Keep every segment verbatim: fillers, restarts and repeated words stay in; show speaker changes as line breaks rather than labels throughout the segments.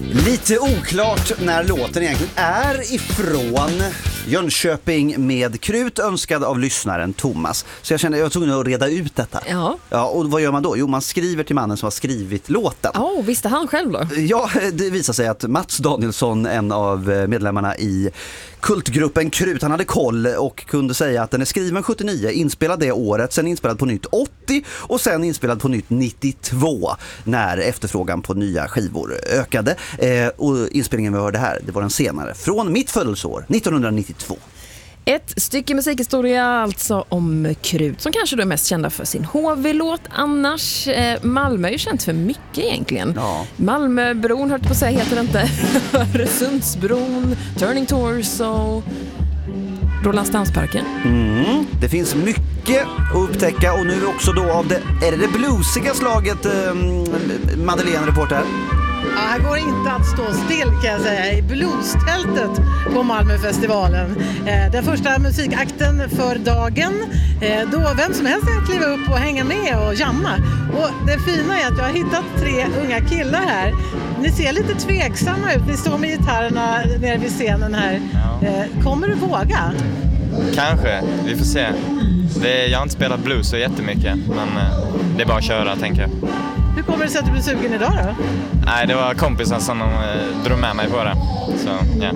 Lite oklart när låten egentligen är ifrån. Jönköping med krut, önskad av lyssnaren Thomas. Så jag kände jag var tvungen att reda ut detta.
Ja.
Ja, och vad gör man då? Jo, man skriver till mannen som har skrivit låten.
Ja, oh, visste han själv då?
Ja, det visar sig att Mats Danielsson, en av medlemmarna i kultgruppen Krut, han hade koll och kunde säga att den är skriven sjuttionio, inspelad det året, sen inspelad på nytt åttio och sen inspelad på nytt nittiotvå när efterfrågan på nya skivor ökade. Eh, och inspelningen vi hörde här, det var den senare, från mitt födelseår, nittonhundranittiotvå.
Ett stycke musikhistoria alltså om Krut, som kanske då är mest kända för sin H V-låt. Annars, eh, Malmö är ju känt för mycket egentligen.
Ja.
Malmöbron, hört på att säga, heter det inte. Öresundsbron, Turning Torso, Rålambshovsparken.
Mm, det finns mycket att upptäcka och nu också då av det, är det det bluesiga slaget, eh, Madeleine, reporter?
Ja, här går inte att stå still kan jag säga i bluestältet på Malmöfestivalen. Eh, den första musikakten för dagen, eh, då vem som helst kan kliva upp och hänga med och jamma. Och det fina är att jag har hittat tre unga killar här. Ni ser lite tveksamma ut, ni står med gitarrerna nere vid scenen här. Eh, kommer du våga?
Kanske, vi får se. Det är, jag har inte spelat blues så jättemycket, men eh, det är bara att köra, tänker jag.
Hur kommer det sig att du blir sugen idag då?
Nej, det var kompisar som eh, drog med mig på det. Så, ja.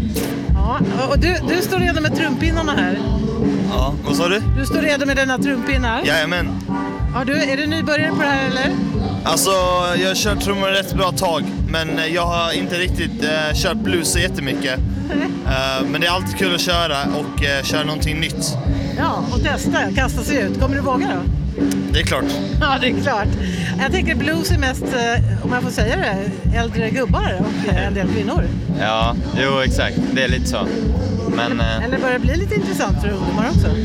Ja, och du, du står redo med trumpinnarna här.
Ja, vad sa du?
Du står redo med dina trumpinnar.
Jajamän.
Ja, du, är du nybörjare på det här eller?
Alltså, jag har kört trummor rätt bra tag, men jag har inte riktigt eh, kört blues så jättemycket. Uh, men det är alltid kul att köra och uh, köra någonting nytt.
Ja, och testa, kasta sig ut. Kommer du våga då?
Det är klart.
Ja, det är klart. Jag tänker blues är mest, uh, om jag får säga det, äldre gubbar och uh, en del kvinnor.
Ja, jo exakt. Det är lite så. Men, uh...
Eller börjar det bli lite intressant för ungdomar också?